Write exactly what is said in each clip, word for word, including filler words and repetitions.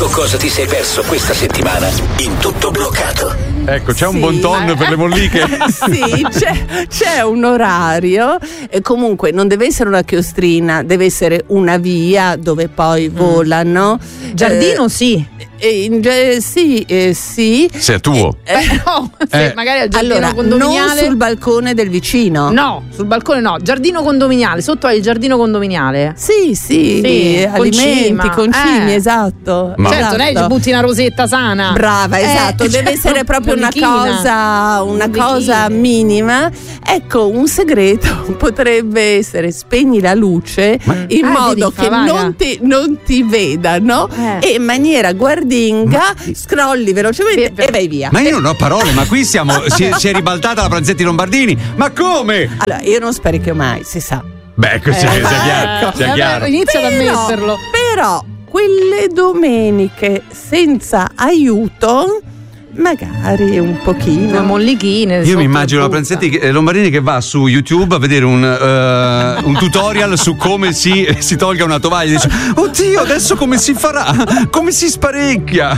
Ecco cosa ti sei perso questa settimana in Tutto Bloccato. Ecco, c'è un Sì. buon ton per le molliche. Sì, c'è, c'è un orario e comunque non deve essere una chiostrina, deve essere una via dove poi volano. Giardino Eh, sì. eh, in ge- sì, eh, sì. Se è tuo. Eh, Beh, no, se Eh. magari al giardino allora, non condominiale. sul balcone del vicino. No, sul balcone no, giardino condominiale, sotto hai il giardino condominiale. Sì, sì, Sì, alimenti, concima. concimi, Eh. esatto. Ma- Certo, non è che esatto. ci butti una rosetta sana. Brava, Eh, esatto, deve cioè, essere proprio una mollichina. cosa, una Mollichina. cosa minima. Ecco, un segreto potrebbe essere: spegni la luce in Ah, modo vedi, fa che vaga. non ti, non ti vedano Eh. e in maniera guardinga scrolli velocemente Ve- ve- e vai via. Ma io non ho parole, ma qui siamo. Si è, si è ribaltata la Pranzetti Lombardini. Ma come? Allora, io non sperichio mai, si sa. Beh, così sia chiaro. Ecco, Sia vabbè, chiaro. inizia ad Però- ammetterlo. Però quelle domeniche senza aiuto, magari un pochino. Una mollichine. Io mi immagino la Pranzetti che- eh, Lombardini che va su YouTube a vedere un, eh, un tutorial su come si, si tolga una tovaglia e dice: oddio, adesso come si farà? Come si sparecchia?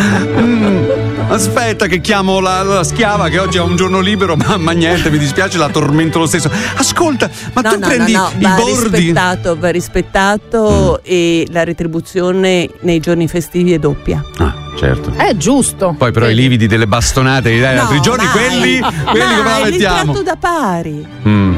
Mm, aspetta che chiamo la, la schiava che oggi ha un giorno libero, ma, ma niente, mi dispiace, la tormento lo stesso. Ascolta, ma No, tu no, prendi no, no, i va bordi. rispettato, va rispettato e la retribuzione nei giorni festivi è doppia. Ah, certo. È giusto. Poi però i lividi delle bastonate che dai No, altri giorni, mai. quelli, quelli come la Mai, li mettiamo? tratto da pari. Mm.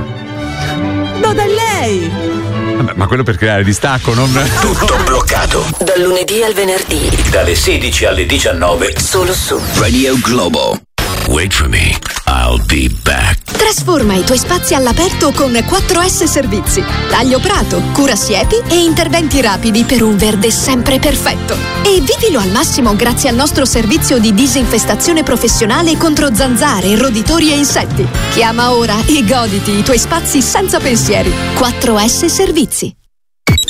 No, da lei. Vabbè, ma quello per creare distacco, non. Tutto Bloccato. Dal lunedì al venerdì. Dalle sedici alle diciannove. Solo su Radio Globo. Wait for me. I'll be back. Trasforma i tuoi spazi all'aperto con quattro S Servizi. Taglio prato, cura siepi e interventi rapidi per un verde sempre perfetto. E vivilo al massimo grazie al nostro servizio di disinfestazione professionale contro zanzare, roditori e insetti. Chiama ora e goditi i tuoi spazi senza pensieri. quattro S Servizi.